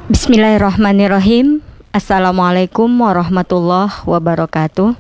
Bismillahirrahmanirrahim. Assalamualaikum warahmatullahi wabarakatuh.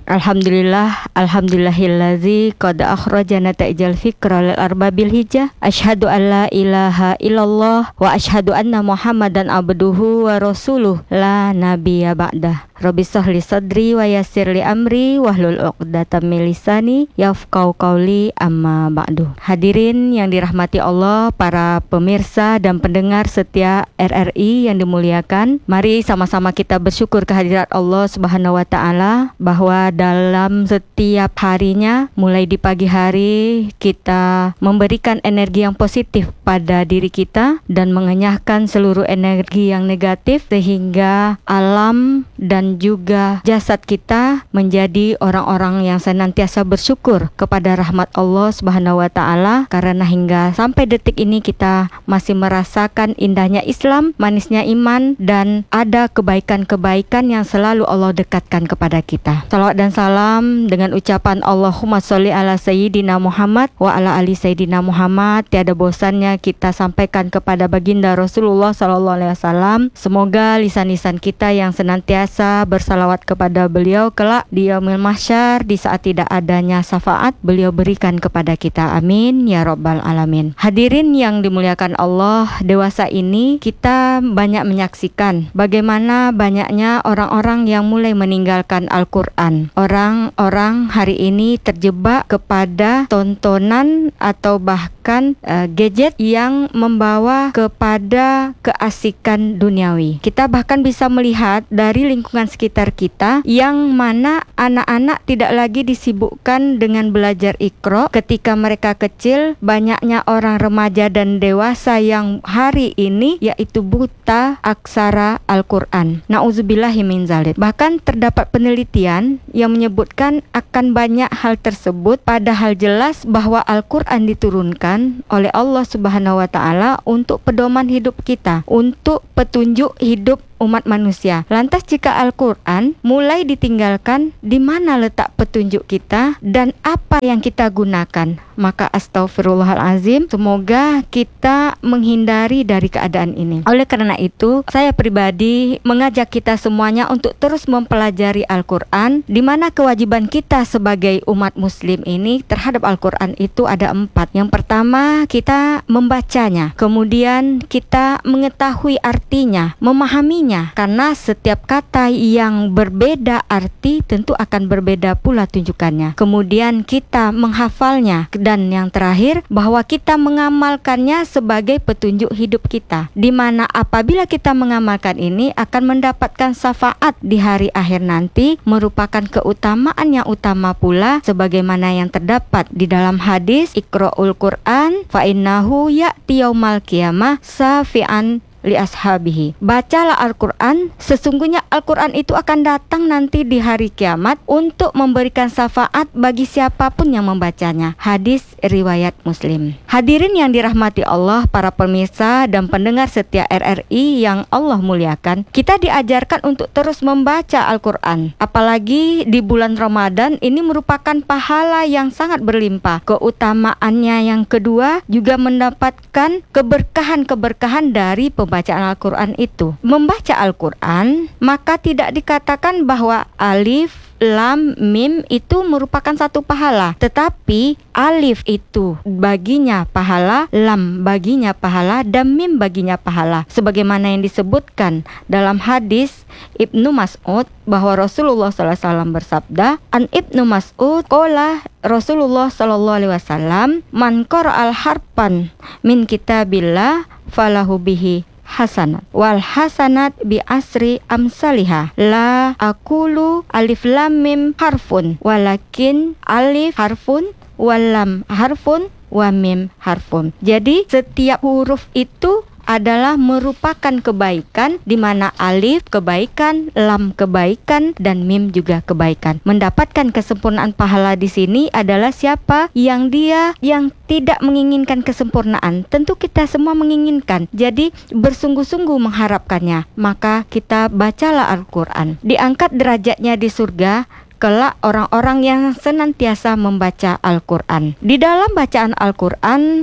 Alhamdulillahillazi qad akhrajana ta'ijal fikra lil arbabil hijjah. Asyhadu an la ilaha illallah wa asyhadu anna Muhammadan abduhu wa rasuluh la nabiyya ba'dah. Rabbi shrahli sadri wa yassirli amri wahlul 'uqdatam min lisani yafqahu qawli amma ba'du. Hadirin yang dirahmati Allah, para pemirsa dan pendengar setia RRI yang dimuliakan, mari sama-sama kita bersyukur kehadirat Allah Subhanahu wa taala bahwa dalam setiap harinya, mulai di pagi hari, kita memberikan energi yang positif pada diri kita dan mengenyahkan seluruh energi yang negatif, sehingga alam dan juga jasad kita menjadi orang-orang yang senantiasa bersyukur kepada rahmat Allah Subhanahu wa taala, karena hingga sampai detik ini kita masih merasakan indahnya Islam, manisnya iman, dan ada kebaikan-kebaikan yang selalu Allah dekatkan kepada kita. Salawat dan salam dengan ucapan Allahumma sholli ala sayyidina Muhammad wa ala ali sayyidina Muhammad tiada bosannya kita sampaikan kepada baginda Rasulullah SAW. Semoga lisan-lisan kita yang senantiasa bersalawat kepada beliau kelak di yaumil mahsyar, di saat tidak adanya syafaat, beliau berikan kepada kita. Amin ya rabbal alamin. Hadirin yang dimuliakan Allah, dewasa ini kita banyak menyaksikan bagaimana banyaknya orang-orang yang mulai meninggalkan Al-Quran. Orang-orang hari ini terjebak kepada tontonan atau bahkan gadget yang membawa kepada keasikan duniawi. Kita bahkan bisa melihat dari lingkungan sekitar kita yang mana anak-anak tidak lagi disibukkan dengan belajar Iqra ketika mereka kecil. Banyaknya orang remaja dan dewasa yang hari ini yaitu buta aksara Al-Quran. Na'udzubillahi min dzalik. Bahkan terdapat penelitian yang menyebutkan akan banyak hal tersebut, padahal jelas bahwa Al-Quran diturunkan oleh Allah Subhanahu wa taala untuk pedoman hidup kita, untuk petunjuk hidup umat manusia. Lantas jika Al-Quran mulai ditinggalkan, di mana letak petunjuk kita dan apa yang kita gunakan? Maka astaghfirullahalazim, semoga kita menghindari dari keadaan ini. Oleh karena itu, saya pribadi mengajak kita semuanya untuk terus mempelajari Al-Quran, di mana kewajiban kita sebagai umat muslim ini terhadap Al-Quran itu ada 4. Yang pertama, kita membacanya, kemudian kita mengetahui artinya, memahaminya, karena setiap kata yang berbeda arti tentu akan berbeda pula tunjukannya. Kemudian kita menghafalnya, dan yang terakhir bahwa kita mengamalkannya sebagai petunjuk hidup kita, di mana apabila kita mengamalkan ini akan mendapatkan syafaat di hari akhir nanti, merupakan keutamaan yang utama pula sebagaimana yang terdapat di dalam hadis Iqra'ul Quran fa innahu ya'ti yaumal qiyamah syafi'an li ashabihi. Bacalah Al-Quran, sesungguhnya Al-Quran itu akan datang nanti di hari kiamat untuk memberikan syafaat bagi siapapun yang membacanya. Hadis riwayat Muslim. Hadirin yang dirahmati Allah, para pemirsa dan pendengar setia RRI yang Allah muliakan, kita diajarkan untuk terus membaca Al-Quran. Apalagi di bulan Ramadan ini merupakan pahala yang sangat berlimpah. Keutamaannya yang kedua juga mendapatkan keberkahan-keberkahan dari pembacaan Al-Quran itu. Membaca Al-Quran maka tidak dikatakan bahwa alif, lam, mim itu merupakan satu pahala, tetapi alif itu baginya pahala, lam baginya pahala, dan mim baginya pahala, sebagaimana yang disebutkan dalam hadis Ibnu Mas'ud bahwa Rasulullah SAW bersabda, an Ibnu Mas'ud qala Rasulullah SAW, man qara'al harpan min kitabillah falahu bihi hasanat wal hasanat bi asri amsalihah la aqulu alif lam mim harfun walakin alif harfun wal lam harfun wa mim harfun. Jadi setiap huruf itu adalah merupakan kebaikan, di mana alif kebaikan, lam kebaikan, dan mim juga kebaikan. Mendapatkan kesempurnaan pahala di sini adalah siapa yang tidak menginginkan kesempurnaan. Tentu kita semua menginginkan. Jadi bersungguh-sungguh mengharapkannya. Maka kita bacalah Al-Quran. Diangkat derajatnya di surga kelak orang-orang yang senantiasa membaca Al-Quran. Di dalam bacaan Al-Quran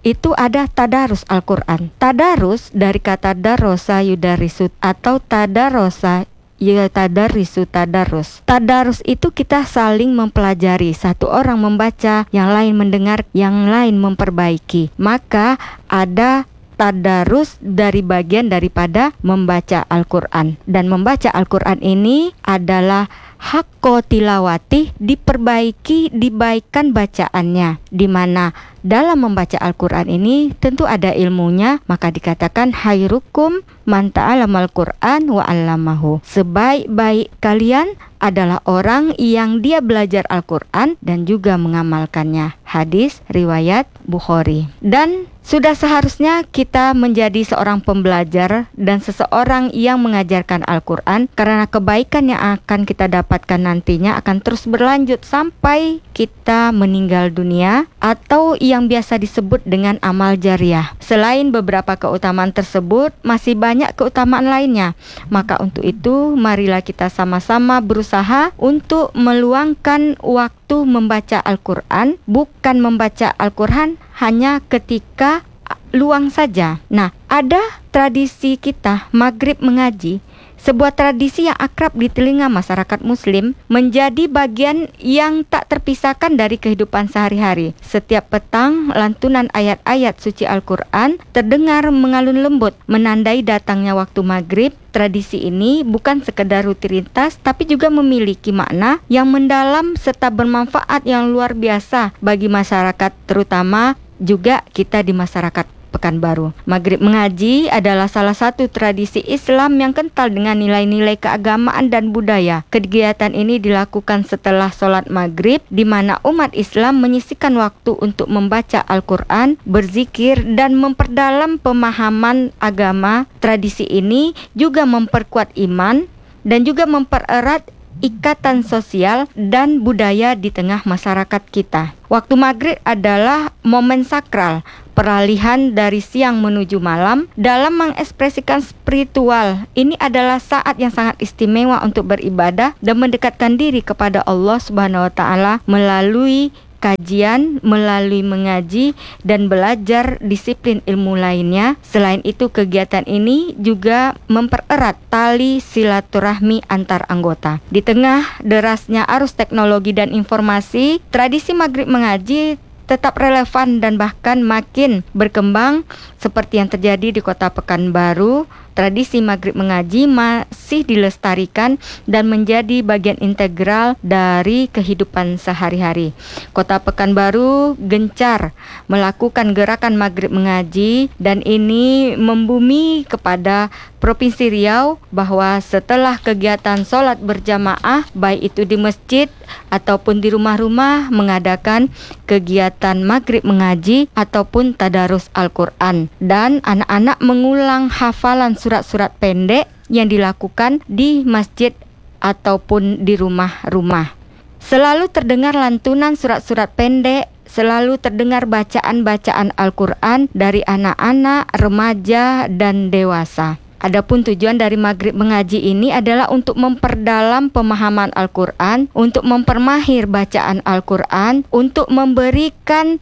itu ada tadarus Al-Quran. Tadarus dari kata darosa yudarisu atau tadarosa yatadarisu tadarus. Tadarus itu kita saling mempelajari, satu orang membaca, yang lain mendengar, yang lain memperbaiki. Maka ada tadarus dari bagian daripada membaca Al-Quran. Dan membaca Al-Quran ini adalah hakko tilawati, diperbaiki, dibaikkan bacaannya, di mana dalam membaca Al-Quran ini tentu ada ilmunya. Maka dikatakan khairukum man ta'allamal Qur'an wa 'allamahu. Sebaik-baik kalian adalah orang yang dia belajar Al-Quran dan juga mengamalkannya. Hadis riwayat Bukhari. Dan sudah seharusnya kita menjadi seorang pembelajar dan seseorang yang mengajarkan Al-Quran, karena kebaikan yang akan kita dapatkan nantinya akan terus berlanjut sampai kita meninggal dunia, atau yang biasa disebut dengan amal jariah. Selain beberapa keutamaan tersebut, masih banyak keutamaan lainnya. Maka untuk itu, marilah kita sama-sama berusaha untuk meluangkan waktu membaca Al-Quran, bukan membaca Al-Quran hanya ketika luang saja. Nah, ada tradisi kita maghrib mengaji, sebuah tradisi yang akrab di telinga masyarakat muslim, menjadi bagian yang tak terpisahkan dari kehidupan sehari-hari. Setiap petang, lantunan ayat-ayat suci Al-Quran terdengar mengalun lembut, menandai datangnya waktu maghrib. Tradisi ini bukan sekedar rutinitas, tapi juga memiliki makna yang mendalam serta bermanfaat yang luar biasa bagi masyarakat, terutama juga kita di masyarakat Pekanbaru. Maghrib mengaji adalah salah satu tradisi Islam yang kental dengan nilai-nilai keagamaan dan budaya. Kegiatan ini dilakukan setelah sholat maghrib, di mana umat Islam menyisihkan waktu untuk membaca Al-Quran, berzikir, dan memperdalam pemahaman agama. Tradisi ini juga memperkuat iman dan juga mempererat ikatan sosial dan budaya di tengah masyarakat kita. Waktu maghrib adalah momen sakral, peralihan dari siang menuju malam. Dalam mengekspresikan spiritual, ini adalah saat yang sangat istimewa untuk beribadah dan mendekatkan diri kepada Allah Subhanahu wa Ta'ala melalui kajian, melalui mengaji dan belajar disiplin ilmu lainnya. Selain itu, kegiatan ini juga mempererat tali silaturahmi antar anggota. Di tengah derasnya arus teknologi dan informasi, tradisi maghrib mengaji tetap relevan dan bahkan makin berkembang. Seperti yang terjadi di kota Pekanbaru, tradisi maghrib mengaji masih dilestarikan dan menjadi bagian integral dari kehidupan sehari-hari. Kota Pekanbaru gencar melakukan gerakan maghrib mengaji, dan ini membumi kepada Provinsi Riau bahwa setelah kegiatan sholat berjamaah, baik itu di masjid ataupun di rumah-rumah, mengadakan kegiatan maghrib mengaji ataupun tadarus Al-Quran, dan anak-anak mengulang hafalan surat-surat pendek yang dilakukan di masjid ataupun di rumah-rumah. Selalu terdengar lantunan surat-surat pendek, selalu terdengar bacaan-bacaan Al-Quran dari anak-anak, remaja, dan dewasa. Adapun tujuan dari maghrib mengaji ini adalah untuk memperdalam pemahaman Al-Quran, untuk mempermahir bacaan Al-Quran, untuk memberikan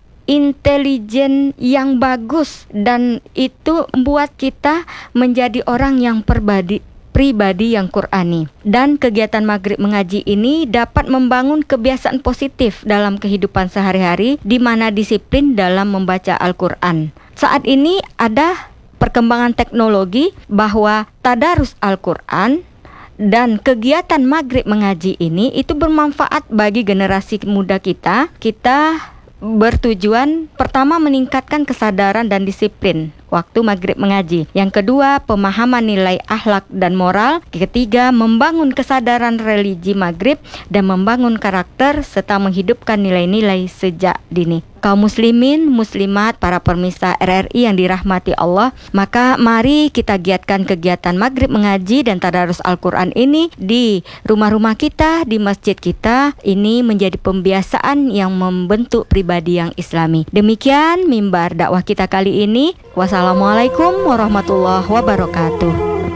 intelijen yang bagus, dan itu membuat kita menjadi orang yang pribadi yang Qurani. Dan kegiatan maghrib mengaji ini dapat membangun kebiasaan positif dalam kehidupan sehari-hari, di mana disiplin dalam membaca Al-Quran. Saat ini ada perkembangan teknologi bahwa tadarus Al-Quran dan kegiatan maghrib mengaji ini itu bermanfaat bagi generasi muda kita. Kita bertujuan pertama meningkatkan kesadaran dan disiplin waktu maghrib mengaji. Yang kedua, pemahaman nilai akhlak dan moral. Ketiga, membangun kesadaran religi maghrib dan membangun karakter serta menghidupkan nilai-nilai sejak dini. Kaum muslimin, muslimat, para pemirsa RRI yang dirahmati Allah, maka mari kita giatkan kegiatan maghrib mengaji dan tadarus Al-Quran ini di rumah-rumah kita, di masjid kita. Ini menjadi pembiasaan yang membentuk pribadi yang islami. Demikian mimbar dakwah kita kali ini. Wassalamualaikum warahmatullahi wabarakatuh.